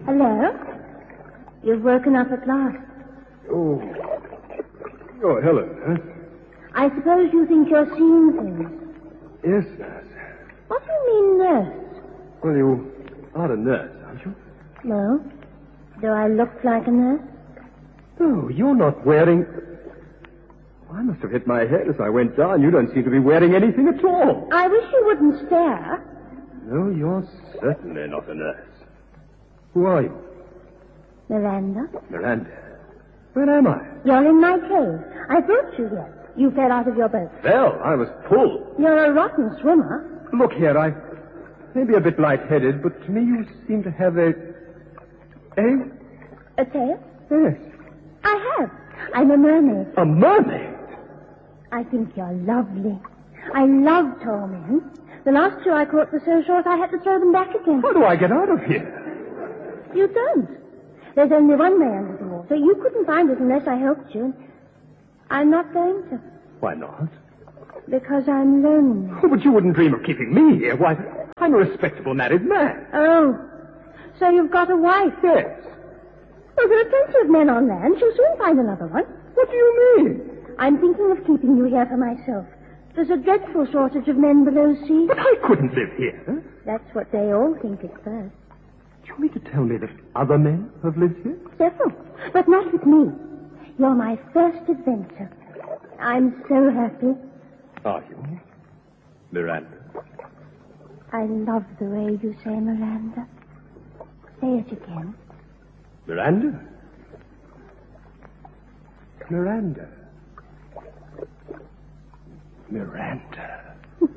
Hello? You've woken up at last. Oh, Helen, huh? I suppose you think you're seeing things. Yes, nurse. What do you mean, nurse? Well, you are a nurse, aren't you? No. Do I look like a nurse? Oh, you're not wearing... I must have hit my head as I went down. You don't seem to be wearing anything at all. I wish you wouldn't stare. No, you're certainly not a nurse. Who are you? Miranda? Miranda. Where am I? You're in my cave. I brought you here. You fell out of your boat. Well, I was pulled. You're a rotten swimmer. Look here, I may be a bit lightheaded, but to me you seem to have a A tail? Yes. I have. I'm a mermaid. A mermaid? I think you're lovely. I love tall men. The last two I caught were so short I had to throw them back again. How do I get out of here? You don't. There's only one way under the water. You couldn't find it unless I helped you. I'm not going to. Why not? Because I'm lonely. Oh, but you wouldn't dream of keeping me here. Why, I'm a respectable married man. Oh, so you've got a wife? Yes. Well, there are plenty of men on land. You'll soon find another one. What do you mean? I'm thinking of keeping you here for myself. There's a dreadful shortage of men below sea. But I couldn't live here. That's what they all think at first. Do you mean to tell me that other men have lived here? Several, but not with me. You're my first adventure. I'm so happy. Are you? Miranda. I love the way you say Miranda. Say it again. Miranda? Miranda. Miranda.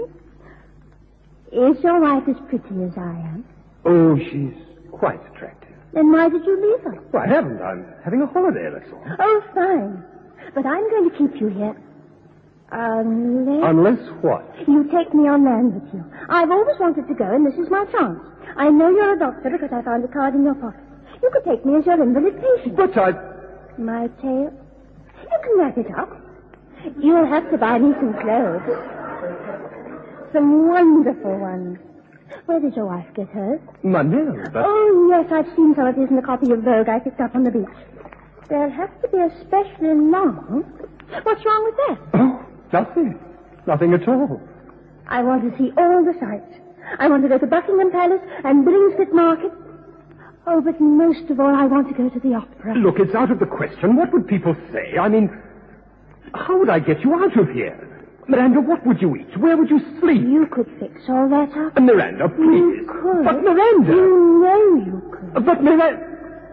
Is your wife as pretty as I am? Oh, she's quite attractive. Then why did you leave her? Well, I haven't. I'm having a holiday, that's all. Oh, fine. But I'm going to keep you here. Unless what? You take me on land with you. I've always wanted to go, and this is my chance. I know you're a doctor because I found a card in your pocket. You could take me as your invalid patient. But My tail? You can wrap it up. You'll have to buy me some clothes. Some wonderful ones. Where did your wife get hers? Manila, but... Oh, yes, I've seen some of these in a copy of Vogue I picked up on the beach. They'll have to be especially long. What's wrong with that? Oh, nothing. Nothing at all. I want to see all the sights. I want to go to Buckingham Palace and Billingsgate Market. Oh, but most of all, I want to go to the opera. Look, it's out of the question. What would people say? I mean, how would I get you out of here? Miranda, what would you eat? Where would you sleep? You could fix all that up. Miranda, please. You could. But Miranda... You know you could. But Miranda...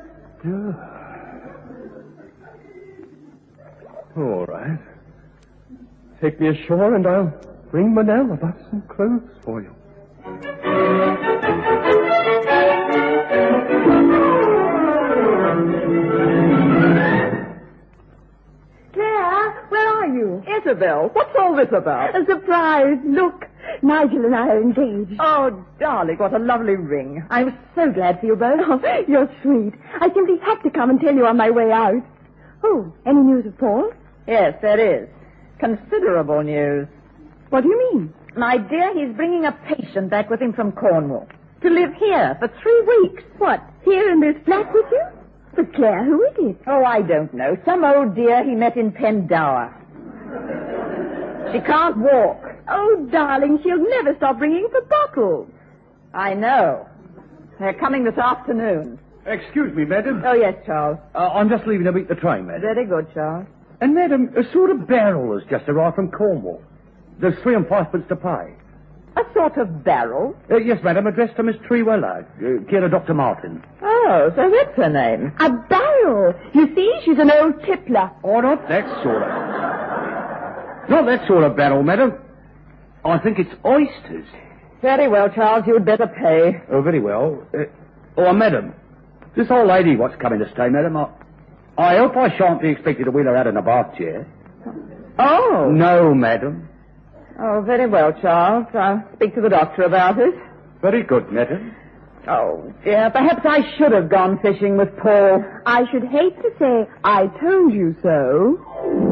All right. Take me ashore and I'll bring Manel about some clothes for you. Claire, where are you? Isabel, what's all this about? A surprise. Look, Nigel and I are engaged. Oh, darling, what a lovely ring. I'm so glad for you both. Oh, you're sweet. I simply had to come and tell you on my way out. Oh, any news of Paul? Yes, there is. Considerable news. What do you mean? My dear, he's bringing a patient back with him from Cornwall to live here for 3 weeks. What, here in this flat with you? But Claire, who is it? Oh, I don't know. Some old dear he met in Pendower. She can't walk. Oh, darling, she'll never stop bringing for bottles. I know. They're coming this afternoon. Excuse me, madam. Oh, yes, Charles. I'm just leaving to meet the train, madam. Very good, Charles. And, madam, a sort of barrel has just arrived from Cornwall. There's 3 and 5 to pay. A sort of barrel? Yes, madam, addressed to Miss Treweller, care of Dr. Martin. Oh, so that's her name. A barrel. You see, she's an old tippler. Oh, not that sort of... Not that sort of barrel, madam. I think it's oysters. Very well, Charles, you'd better pay. Oh, very well. Madam, this old lady what's coming to stay, madam, I hope I shan't be expected to wheel her out in a bath chair. Oh. No, madam. Oh, very well, Charles. I'll speak to the doctor about it. Very good, madam. Oh, dear, perhaps I should have gone fishing with Paul. I should hate to say, I told you so.